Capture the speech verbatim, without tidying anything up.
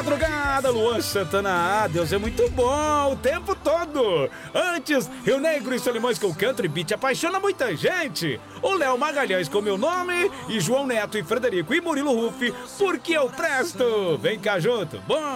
madrugada, Luan Santana. Ah, Deus é muito bom o tempo todo. Antes, Rio Negro e Solimões com Country Beat apaixona muita gente. O Léo Magalhães com meu nome e João Neto e Frederico e Murilo Ruff, porque eu presto. Vem cá junto. Bom.